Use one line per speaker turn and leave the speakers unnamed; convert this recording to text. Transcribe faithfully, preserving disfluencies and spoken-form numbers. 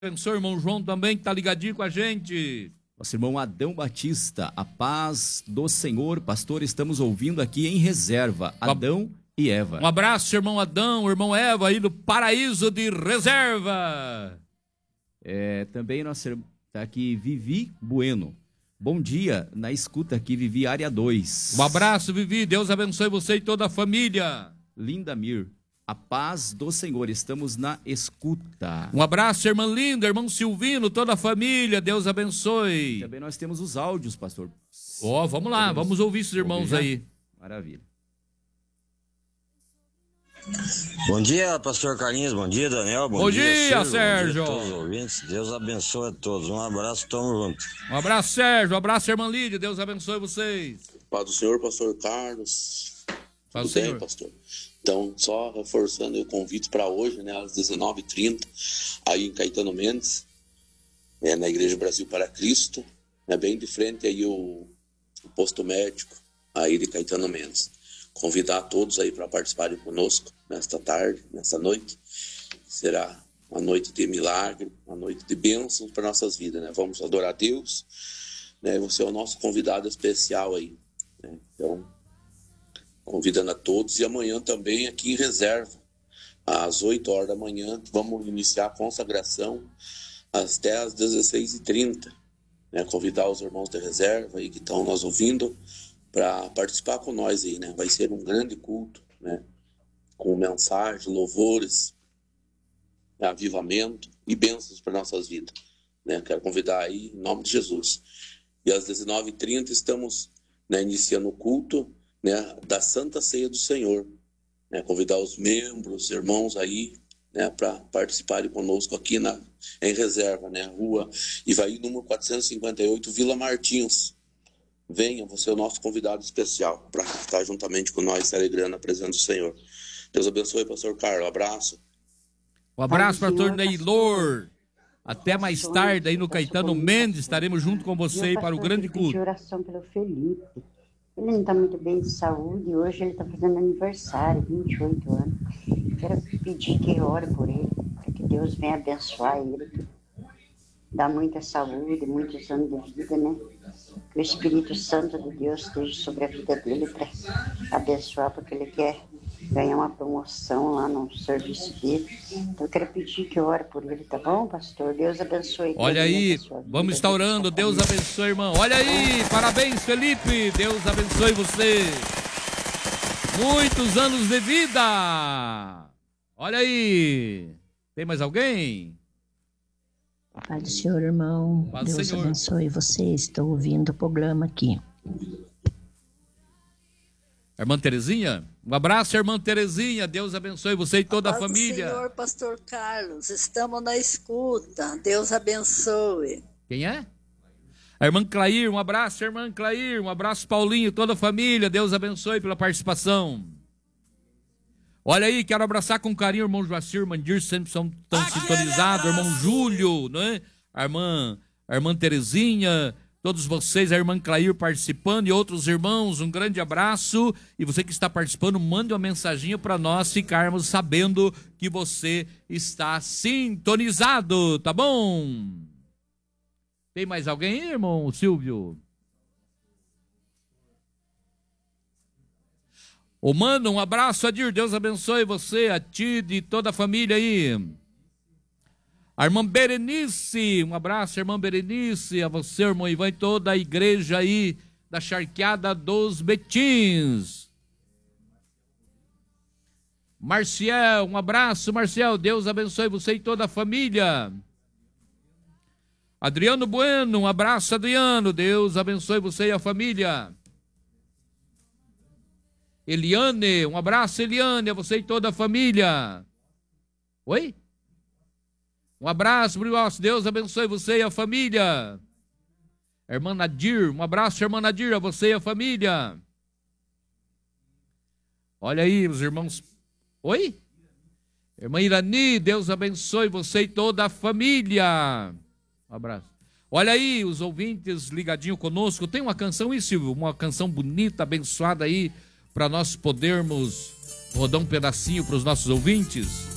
Abençoe o irmão João também, que está ligadinho com a gente.
Nosso irmão Adão Batista, a paz do Senhor, pastor, estamos ouvindo aqui em reserva, Adão e Eva.
Um abraço, irmão Adão, irmão Eva, aí do Paraíso de Reserva.
É, também nós está aqui Vivi Bueno. Bom dia, na escuta aqui, Vivi, área dois.
Um abraço, Vivi, Deus abençoe você e toda a família.
Linda Mir, a paz do Senhor, estamos na escuta.
Um abraço, irmã Linda, irmão Silvino, toda a família, Deus abençoe.
Também nós temos os áudios, pastor.
Ó, oh, vamos lá, vamos ouvir esses irmãos aí.
Maravilha.
Bom dia, pastor Carlinhos, bom dia, Daniel, bom,
bom
dia,
dia,
Ciro,
Sérgio.
Bom dia a todos os ouvintes, Deus abençoe a todos, um abraço, tamo junto.
Um abraço, Sérgio, um abraço, irmã Lídia, Deus abençoe vocês.
Paz do Senhor, pastor Carlos.
Paz do
Tudo bem,
Senhor.
pastor? Então, só reforçando o convite para hoje, né, às dezenove e trinta, aí em Caetano Mendes, né, na Igreja Brasil para Cristo, né, bem de frente aí o, o posto médico aí de Caetano Mendes. Convidar todos aí para participarem conosco nesta tarde, nesta noite. Será uma noite de milagre, uma noite de bênçãos para nossas vidas, né? Vamos adorar a Deus, né? Você é o nosso convidado especial aí, né? Então, convidando a todos. E amanhã também aqui em Reserva, às oito horas da manhã, vamos iniciar a consagração até às dezesseis e trinta, né? Convidar os irmãos da Reserva aí que estão nos ouvindo para participar com nós aí, né? Vai ser um grande culto, né? Com mensagem, louvores, avivamento e bênçãos para nossas vidas, né? Quero convidar aí em nome de Jesus. E às dezenove e trinta estamos, né, iniciando o culto, né, da Santa Ceia do Senhor, né? Convidar os membros, irmãos aí, né, para participarem conosco aqui na em Reserva, né? Rua Ivaí, número quatrocentos e cinquenta e oito, Vila Martins. Venha, você é o nosso convidado especial para estar juntamente com nós, celebrando a presença do Senhor. Deus abençoe, pastor Carlos. Um abraço.
Um abraço, pastor Neylor. Até mais tarde, aí no Caetano Mendes, estaremos junto com você para o grande culto.
Oração pelo Felipe. Ele não está muito bem de saúde e hoje ele está fazendo aniversário, vinte e oito anos. Quero pedir que ore por ele, para que Deus venha abençoar ele. Dá muita saúde, muitos anos de vida, né? Que o Espírito Santo de Deus esteja sobre a vida dele para abençoar, porque ele quer ganhar uma promoção lá no serviço dele. Então eu quero pedir que ore por ele, tá bom, pastor? Deus abençoe.
Olha aí, vamos estar orando. Deus abençoe, irmão. Olha aí, parabéns, Felipe. Deus abençoe você. Muitos anos de vida. Olha aí. Tem mais alguém?
Pai do Senhor, irmão.
Paz do
Deus
Senhor.
abençoe você. Estou ouvindo o programa aqui.
Irmã Terezinha? Um abraço, irmã Terezinha. Deus abençoe você e toda a, a família.
Senhor, pastor Carlos, estamos na escuta. Deus abençoe.
Quem é? A irmã Clair, um abraço, irmã Clair. Um abraço, Paulinho, toda a família. Deus abençoe pela participação. Olha aí, quero abraçar com carinho o irmão Joacir, irmã Dir, sempre são tão sintonizados, o irmão Júlio, né? A irmã, a irmã Terezinha, todos vocês, a irmã Clair participando e outros irmãos, um grande abraço. E você que está participando, mande uma mensaginha para nós ficarmos sabendo que você está sintonizado, tá bom? Tem mais alguém aí, irmão Silvio? Ô, mano, um abraço, Adir, Deus abençoe você, a ti e toda a família aí. A irmã Berenice, um abraço, irmã Berenice, a você, irmão Ivan, e toda a igreja aí da Charqueada dos Betins. Marcial, um abraço, Marcial, Deus abençoe você e toda a família. Adriano Bueno, um abraço, Adriano, Deus abençoe você e a família. Eliane, um abraço, Eliane, a você e toda a família. Oi? Um abraço, Briosso, Deus abençoe você e a família. Irmã Nadir, um abraço, irmã Nadir, a você e a família. Olha aí, os irmãos. Oi? Irmã Irani, Deus abençoe você e toda a família. Um abraço. Olha aí, os ouvintes ligadinho conosco. Tem uma canção aí, Silvio, uma canção bonita, abençoada aí, para nós podermos rodar um pedacinho para os nossos ouvintes.